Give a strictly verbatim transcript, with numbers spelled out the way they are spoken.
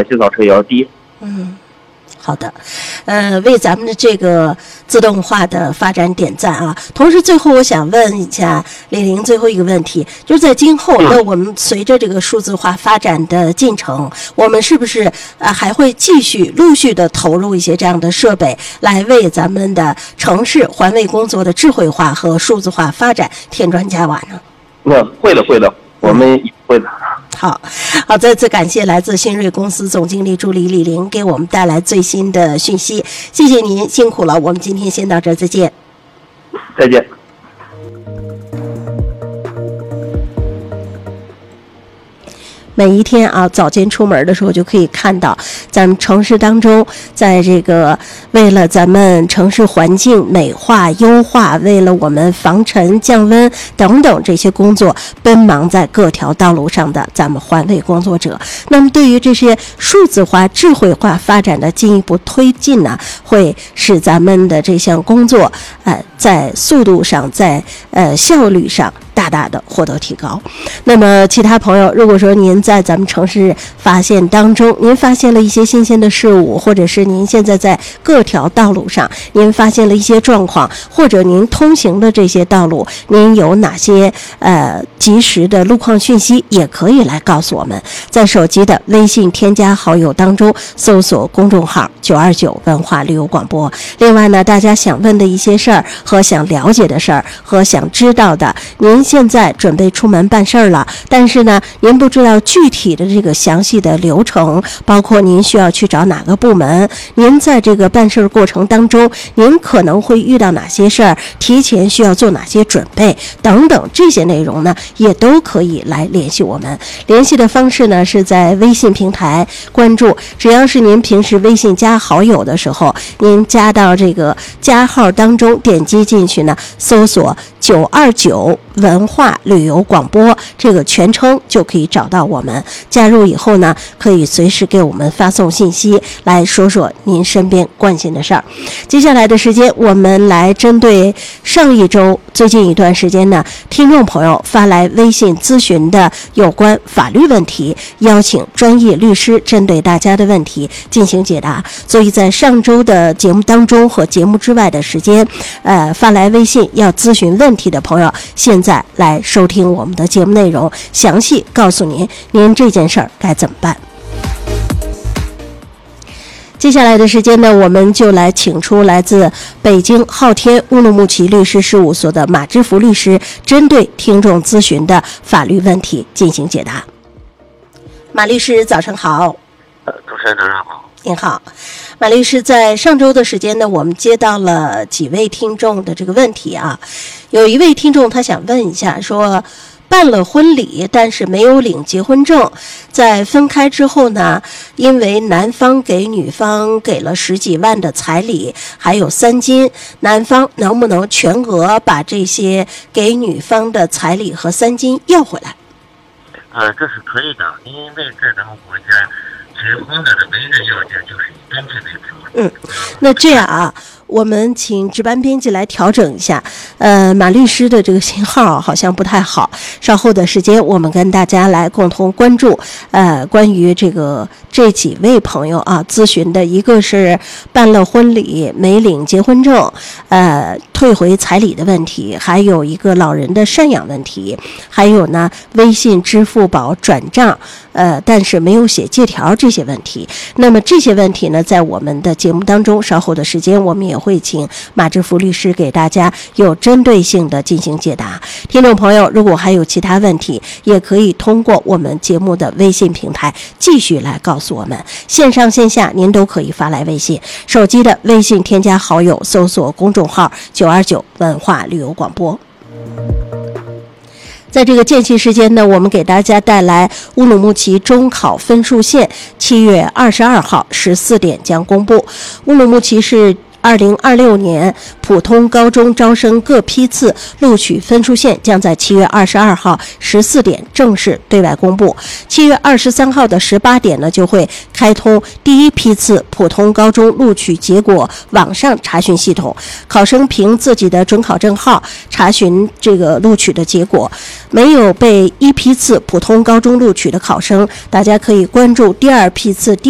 的洗澡车也要低。 嗯。好的，呃，为咱们的这个自动化的发展点赞啊！同时，最后我想问一下李玲，最后一个问题，就是在今后，那我们随着这个数字化发展的进程，我们是不是呃还会继续陆续的投入一些这样的设备，来为咱们的城市环卫工作的智慧化和数字化发展添砖加瓦呢？ 那会的，会的，我们会的。 好，好，再次感谢来自新锐公司总经理助理李玲给我们带来最新的讯息，谢谢您，辛苦了。我们今天先到这儿，再见。 再见。 每一天啊，早间出门的时候就可以看到，咱们城市当中，在这个为了咱们城市环境美化优化，为了我们防尘降温等等这些工作，奔忙在各条道路上的咱们环卫工作者。那么，对于这些数字化、智慧化发展的进一步推进呢，会使咱们的这项工作，呃，在速度上，在呃效率上大大的获得提高。那么其他朋友，如果说您在咱们城市发现当中，您发现了一些新鲜的事物，或者是您现在在各条道路上您发现了一些状况，或者您通行的这些道路您有哪些呃及时的路况讯息，也可以来告诉我们，在手机的微信添加好友当中搜索公众号九二九文化旅游广播。另外呢，大家想问的一些事儿和想了解的事儿和想知道的，您现在准备出门办事儿了，但是呢您不知道具体的这个详细的流程，包括您需要去找哪个部门，您在这个办事过程当中您可能会遇到哪些事儿，提前需要做哪些准备等等，这些内容呢也都可以来联系我们。联系的方式呢是在微信平台关注，只要是您平时微信加好友的时候，您加到这个加号当中，点击进去呢搜索九二九文化旅游广播这个全称，就可以找到我们。加入以后呢，可以随时给我们发送信息，来说说您身边关心的事儿。接下来的时间，我们来针对上一周最近一段时间呢，听众朋友发来微信咨询的有关法律问题，邀请专业律师针对大家的问题进行解答。所以在上周的节目当中和节目之外的时间，呃，发来微信要咨询问题的朋友，现在来收听我们的节目内容，详细告诉您您这件事儿该怎么办。接下来的时间呢，我们就来请出来自北京昊天乌鲁木齐律师事务所的马之福律师，针对听众咨询的法律问题进行解答。马律师，早上好。 呃，主持人早上好。 您好，马律师，在上周的时间呢，我们接到了几位听众的这个问题啊。有一位听众他想问一下，说办了婚礼，但是没有领结婚证，在分开之后呢，因为男方给女方给了十几万的彩礼，还有三金，男方能不能全额把这些给女方的彩礼和三金要回来？ 呃，这是可以的，因为在咱们国家，结婚的唯一的要件就是以登记为主。 嗯，那这样啊，我们请值班编辑来调整一下。呃，马律师的这个信号好像不太好，稍后的时间我们跟大家来共同关注。呃，关于这个这几位朋友啊咨询的，一个是办了婚礼没领结婚证，呃，退回彩礼的问题，还有一个老人的赡养问题，还有呢微信、支付宝转账，呃，但是没有写借条这些问题。那么这些问题呢，在我们的节目当中，稍后的时间我们也会请马之福律师给大家有针对性的进行解答。听众朋友，如果还有其他问题，也可以通过我们节目的微信平台继续来告诉我们，线上线下您都可以发来微信。手机的微信添加好友，搜索公众号九二九文化旅游广播。在这个间隙时间呢，我们给大家带来乌鲁木齐中考分数线，七月二十二号十四点将公布。乌鲁木齐市二零二六年普通高中招生各批次录取分数线将在七月二十二号十四点正式对外公布。七月二十三号的十八点呢，就会开通第一批次普通高中录取结果网上查询系统，考生凭自己的准考证号查询这个录取的结果。没有被一批次普通高中录取的考生，大家可以关注第二批次